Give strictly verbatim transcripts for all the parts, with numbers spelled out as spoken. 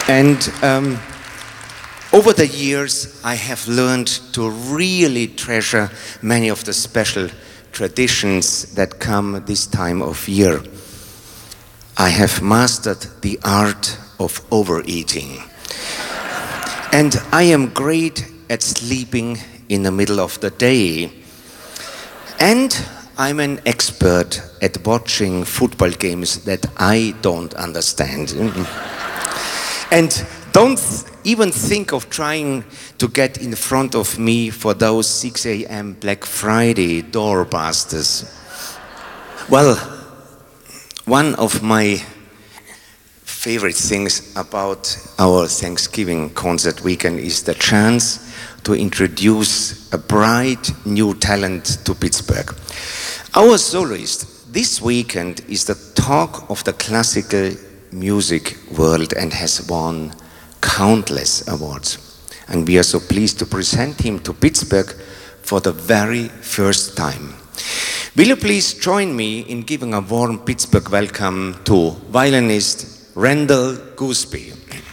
And um, over the years, I have learned to really treasure many of the special traditions that come this time of year. I have mastered the art of overeating. And I am great at sleeping in the middle of the day. And I'm an expert at watching football games that I don't understand. And don't even think of trying to get in front of me for those six a m Black Friday doorbusters. Well, one of my favorite things about our Thanksgiving concert weekend is the chance to introduce a bright new talent to Pittsburgh. Our soloist this weekend is the talk of the classical music world and has won countless awards. And we are so pleased to present him to Pittsburgh for the very first time. Will you please join me in giving a warm Pittsburgh welcome to violinist Randall Gooseby.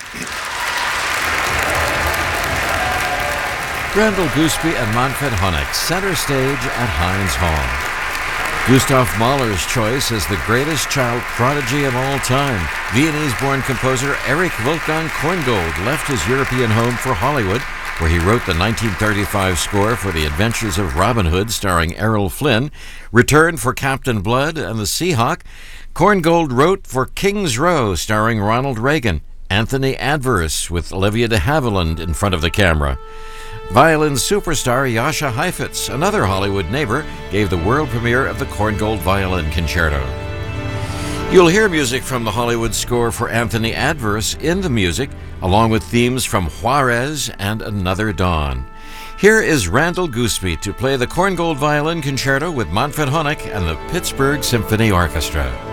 Randall Gooseby and Manfred Honeck, center stage at Heinz Hall. Gustav Mahler's choice as the greatest child prodigy of all time. Viennese-born composer Erich Wolfgang Korngold left his European home for Hollywood, where he wrote the nineteen thirty-five score for The Adventures of Robin Hood, starring Errol Flynn, returned for Captain Blood and the Seahawk. Korngold wrote for King's Row, starring Ronald Reagan, Anthony Adverse with Olivia de Havilland in front of the camera. Violin superstar Jascha Heifetz, another Hollywood neighbor, gave the world premiere of the Korngold Violin Concerto. You'll hear music from the Hollywood score for Anthony Adverse in the music, along with themes from Juarez and Another Dawn. Here is Randall Gooseby to play the Korngold Violin Concerto with Manfred Honeck and the Pittsburgh Symphony Orchestra.